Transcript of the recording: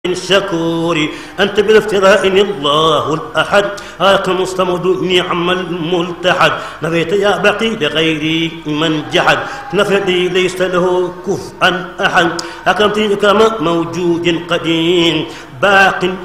شكوري أنت بالافتراء الله الأحد هاك المصطمد نعم الملتحد نفيت يا بقي لغيري من جحد نفدي ليس له كفءا أحد أكرمتني كما موجود قديم باق